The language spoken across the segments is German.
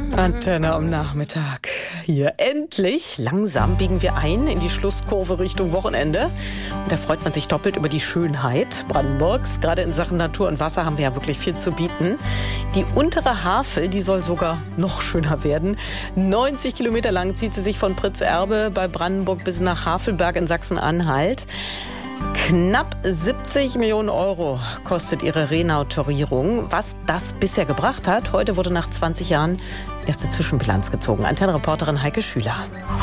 Antenne am Nachmittag. Hier endlich, langsam biegen wir ein in die Schlusskurve Richtung Wochenende. Und da freut man sich doppelt über die Schönheit Brandenburgs. Gerade in Sachen Natur und Wasser haben wir ja wirklich viel zu bieten. Die untere Havel, die soll sogar noch schöner werden. 90 Kilometer lang zieht sie sich von Pritzerbe bei Brandenburg bis nach Havelberg in Sachsen-Anhalt. Knapp 70 Millionen Euro kostet ihre Renaturierung. Was das bisher gebracht hat, heute wurde nach 20 Jahren erste Zwischenbilanz gezogen. Antenne-Reporterin Heike Schüler.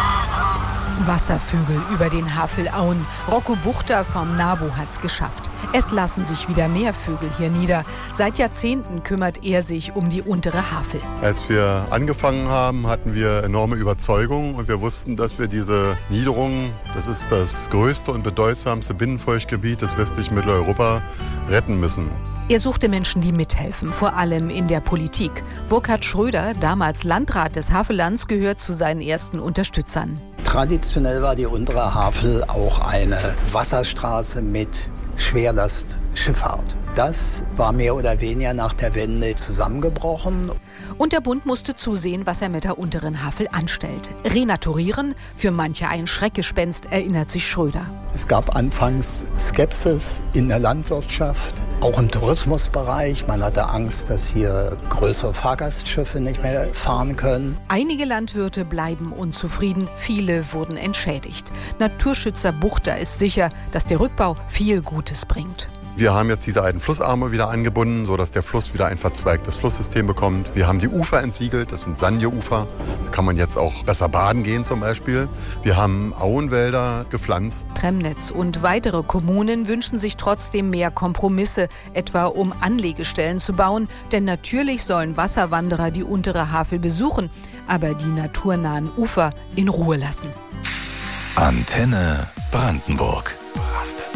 Wasservögel über den Havelauen. Rocco Buchter vom NABU hat's geschafft. Es lassen sich wieder mehr Vögel hier nieder. Seit Jahrzehnten kümmert er sich um die untere Havel. Als wir angefangen haben, hatten wir enorme Überzeugung und wir wussten, dass wir diese Niederung, das ist das größte und bedeutsamste Binnenfeuchtgebiet des westlichen Mitteleuropa, retten müssen. Er suchte Menschen, die mithelfen, vor allem in der Politik. Burkhard Schröder, damals Landrat des Havellands, gehört zu seinen ersten Unterstützern. Traditionell war die untere Havel auch eine Wasserstraße mit Schwerlastschifffahrt. Das war mehr oder weniger nach der Wende zusammengebrochen. Und der Bund musste zusehen, was er mit der unteren Havel anstellt. Renaturieren, für manche ein Schreckgespenst, erinnert sich Schröder. Es gab anfangs Skepsis in der Landwirtschaft, auch im Tourismusbereich. Man hatte Angst, dass hier größere Fahrgastschiffe nicht mehr fahren können. Einige Landwirte bleiben unzufrieden, viele wurden entschädigt. Naturschützer Buchter ist sicher, dass der Rückbau viel Gutes bringt. Wir haben jetzt diese alten Flussarme wieder angebunden, sodass der Fluss wieder ein verzweigtes Flusssystem bekommt. Wir haben die Ufer entsiegelt, das sind sandige Ufer. Da kann man jetzt auch besser baden gehen zum Beispiel. Wir haben Auenwälder gepflanzt. Premnitz und weitere Kommunen wünschen sich trotzdem mehr Kompromisse, etwa um Anlegestellen zu bauen. Denn natürlich sollen Wasserwanderer die untere Havel besuchen, aber die naturnahen Ufer in Ruhe lassen. Antenne Brandenburg.